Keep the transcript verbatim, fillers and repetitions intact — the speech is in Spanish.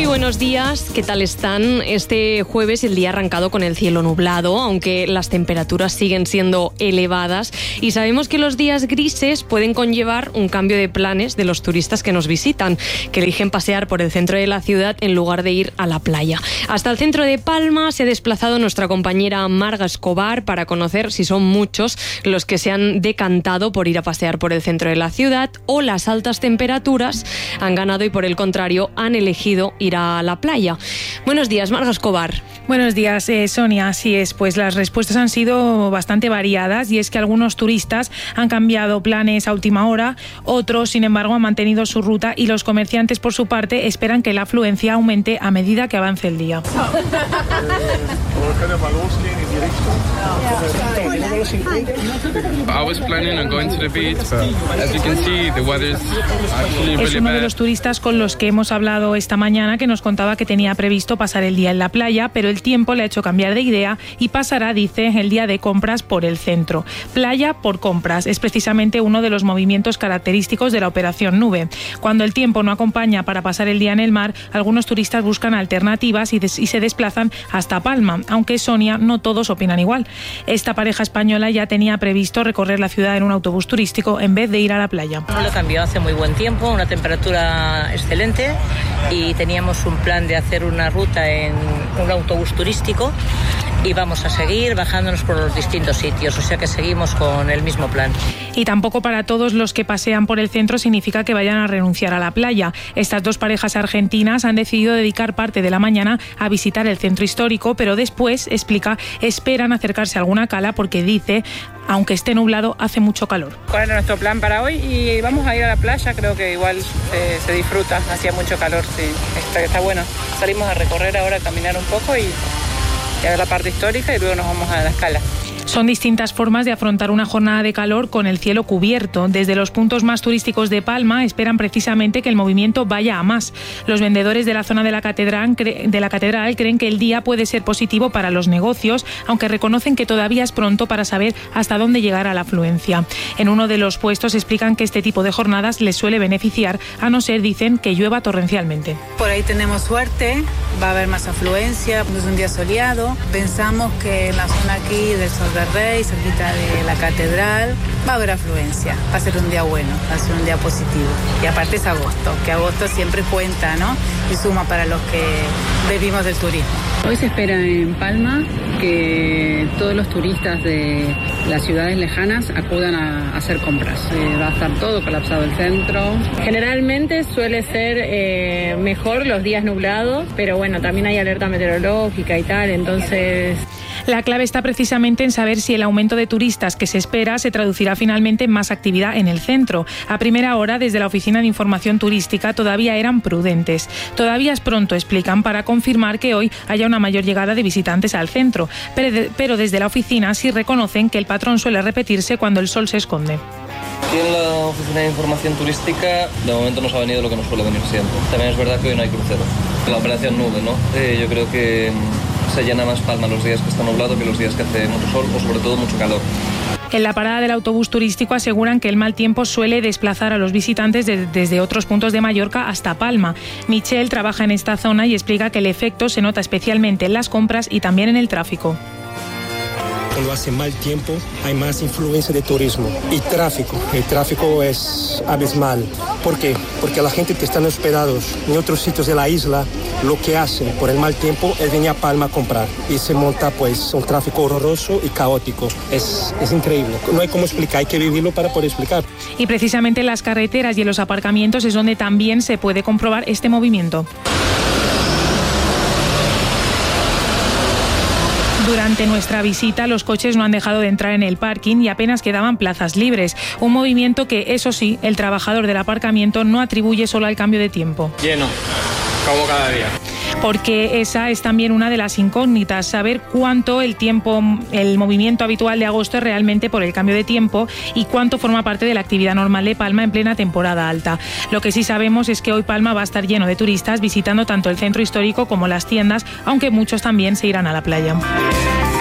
Muy buenos días, ¿qué tal están? Este jueves el día ha arrancado con el cielo nublado, aunque las temperaturas siguen siendo elevadas y sabemos que los días grises pueden conllevar un cambio de planes de los turistas que nos visitan, que eligen pasear por el centro de la ciudad en lugar de ir a la playa. Hasta el centro de Palma se ha desplazado nuestra compañera Marga Escobar para conocer si son muchos los que se han decantado por ir a pasear por el centro de la ciudad o las altas temperaturas han ganado y por el contrario han elegido ir a la playa. Buenos días, Marga Escobar. Buenos días, eh, Sonia. Así es, pues las respuestas han sido bastante variadas y es que algunos turistas han cambiado planes a última hora, otros, sin embargo, han mantenido su ruta y los comerciantes, por su parte, esperan que la afluencia aumente a medida que avance el día. Es uno de los turistas con los que hemos hablado esta mañana que nos contaba que tenía previsto pasar el día en la playa, pero el tiempo le ha hecho cambiar de idea y pasará, dice, el día de compras por el centro. Playa por compras es precisamente uno de los movimientos característicos de la Operación Nube. Cuando el tiempo no acompaña para pasar el día en el mar, algunos turistas buscan alternativas y, des- y se desplazan hasta Palma, aunque, Sonia, no todos opinan igual. Esta pareja española ya tenía previsto recorrer la ciudad en un autobús turístico en vez de ir a la playa. Lo cambió, hace muy buen tiempo, una temperatura excelente y teníamos un plan de hacer una ruta en un autobús turístico y vamos a seguir bajándonos por los distintos sitios, o sea que seguimos con el mismo plan. Y tampoco para todos los que pasean por el centro significa que vayan a renunciar a la playa. Estas dos parejas argentinas han decidido dedicar parte de la mañana a visitar el centro histórico, pero después, explica, esperan acercarse a alguna cala porque dice, aunque esté nublado, hace mucho calor. ¿Cuál era nuestro plan para hoy? Y vamos a ir a la playa, creo que igual eh, se disfruta, hacía mucho calor, sí, está, está bueno. Salimos a recorrer ahora, a caminar un poco y, y a ver la parte histórica y luego nos vamos a la escala. Son distintas formas de afrontar una jornada de calor con el cielo cubierto. Desde los puntos más turísticos de Palma esperan precisamente que el movimiento vaya a más. Los vendedores de la zona de la catedral, de la catedral creen que el día puede ser positivo para los negocios, aunque reconocen que todavía es pronto para saber hasta dónde llegará la afluencia. En uno de los puestos explican que este tipo de jornadas les suele beneficiar, a no ser, dicen, que llueva torrencialmente. Por ahí tenemos suerte, va a haber más afluencia, es un día soleado. Pensamos que en la zona aquí del Sol del Rey, cerquita de la catedral, va a haber afluencia, va a ser un día bueno, va a ser un día positivo. Y aparte es agosto, que agosto siempre cuenta, ¿no? Y suma para los que vivimos del turismo. Hoy se espera en Palma que todos los turistas de las ciudades lejanas acudan a hacer compras. Eh, va a estar todo colapsado el centro. Generalmente suele ser eh, mejor los días nublados, pero bueno, también hay alerta meteorológica y tal, entonces... La clave está precisamente en saber si el aumento de turistas que se espera se traducirá finalmente en más actividad en el centro. A primera hora, desde la Oficina de Información Turística, todavía eran prudentes. Todavía es pronto, explican, para confirmar que hoy haya una mayor llegada de visitantes al centro. Pero, de, pero desde la oficina sí reconocen que el patrón suele repetirse cuando el sol se esconde. Aquí en la Oficina de Información Turística de momento nos ha venido lo que nos suele venir siempre. También es verdad que hoy no hay crucero. La operación Nube, ¿no? Eh, yo creo que se llena más Palma los días que está nublado que los días que hace mucho sol o sobre todo mucho calor. En la parada del autobús turístico aseguran que el mal tiempo suele desplazar a los visitantes de, desde otros puntos de Mallorca hasta Palma. Michelle trabaja en esta zona y explica que el efecto se nota especialmente en las compras y también en el tráfico. Cuando hace mal tiempo hay más influencia de turismo y tráfico. El tráfico es abismal. ¿Por qué? Porque la gente que están hospedados en otros sitios de la isla, lo que hacen por el mal tiempo es venir a Palma a comprar. Y se monta pues un tráfico horroroso y caótico. Es, es increíble. No hay cómo explicar, hay que vivirlo para poder explicar. Y precisamente en las carreteras y en los aparcamientos es donde también se puede comprobar este movimiento. Durante nuestra visita, los coches no han dejado de entrar en el parking y apenas quedaban plazas libres. Un movimiento que, eso sí, el trabajador del aparcamiento no atribuye solo al cambio de tiempo. Lleno, como cada día. Porque esa es también una de las incógnitas, saber cuánto el tiempo, el movimiento habitual de agosto es realmente por el cambio de tiempo y cuánto forma parte de la actividad normal de Palma en plena temporada alta. Lo que sí sabemos es que hoy Palma va a estar lleno de turistas visitando tanto el centro histórico como las tiendas, aunque muchos también se irán a la playa.